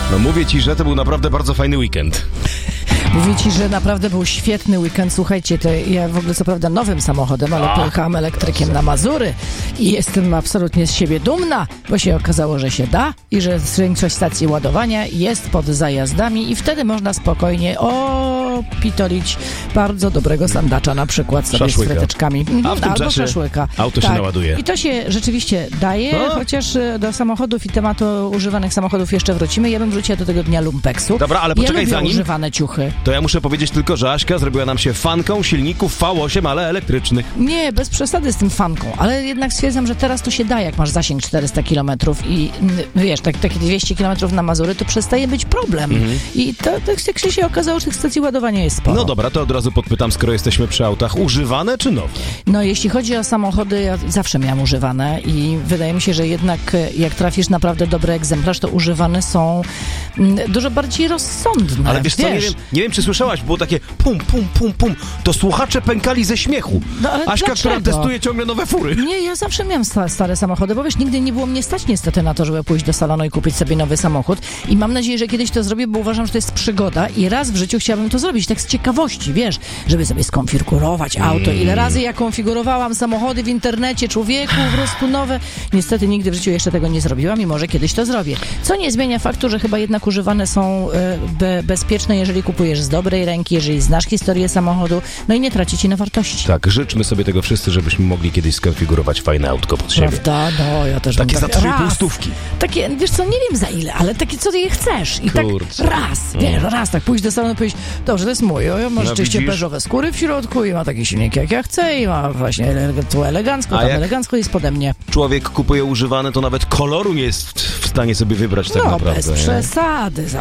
No mówię ci, że to był naprawdę bardzo fajny weekend. Mówię ci, że naprawdę był świetny weekend. Słuchajcie, to ja w ogóle co prawda nowym samochodem, ale pojechałam elektrykiem na Mazury i jestem absolutnie z siebie dumna, bo się okazało, że się da i że większość stacji ładowania jest pod zajazdami i wtedy można spokojnie pitolić bardzo dobrego sandacza na przykład sobie Szaszłyka. z fryteczkami. A w tym Albo czasie szaszłyka. auto się naładuje. I to się rzeczywiście daje, chociaż do samochodów i tematu używanych samochodów jeszcze wrócimy. Ja bym wrzuciła do tego dnia lumpeksu. Dobra, ale poczekaj, ja lubię zanim używane ciuchy. to ja muszę powiedzieć tylko, że Aśka zrobiła nam się fanką silników V8, ale elektrycznych. Nie, bez przesady z tym fanką, ale jednak stwierdzam, że teraz to się da, jak masz zasięg 400 km i wiesz, takie 200 km na Mazury, to przestaje być problem. I to jak się okazało, że tych stacji ładowania jest sporo. No dobra, to od razu podpytam, skoro jesteśmy przy autach, używane czy nowe? No, jeśli chodzi o samochody, ja zawsze miałam używane i wydaje mi się, że jednak jak trafisz naprawdę dobry egzemplarz, to używane są dużo bardziej rozsądne. Ale wiesz co, nie wiem, czy słyszałaś, było takie pum, pum, pum, pum, to słuchacze pękali ze śmiechu. No, ale Aśka, która dlaczego? testuje ciągle nowe fury. Nie, ja zawsze miałam stare samochody, bo wiesz, nigdy nie było mnie stać niestety na to, żeby pójść do salonu i kupić sobie nowy samochód i mam nadzieję, że kiedyś to zrobię, bo uważam, że to jest przygoda i raz w życiu chciałabym to zrobić, tak z ciekawości, wiesz, żeby sobie skonfigurować auto. Ile razy ja konfigurowałam samochody w internecie, człowieku, po prostu nowe. Niestety nigdy w życiu jeszcze tego nie zrobiłam i może kiedyś to zrobię. Co nie zmienia faktu, że chyba jednak używane są bezpieczne, jeżeli kupujesz z dobrej ręki, jeżeli znasz historię samochodu, no i nie traci ci na wartości. Tak, życzmy sobie tego wszyscy, żebyśmy mogli kiedyś skonfigurować fajne autko pod siebie. Prawda? No, ja też Takie bym za 3,5 stówki. Takie, wiesz co, nie wiem za ile, ale takie, co ty je chcesz. I Kurczę. tak raz, tak pójść do salonu i powiedzieć, dobrze, to jest mój, ja ma rzeczywiście widzisz? beżowe skóry w środku i ma taki silnik jak ja chcę i ma właśnie tu elegancko, tam jak elegancko jest pode mnie. Człowiek kupuje używane, to nawet koloru nie jest w stanie sobie wybrać tak No, naprawdę. bez nie? przesady.